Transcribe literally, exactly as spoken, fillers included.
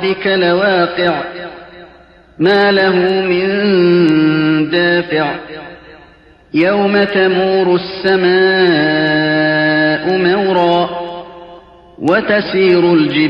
ربك لواقع ما له من دافع يوم تمور السماء مورا وتسير الجبال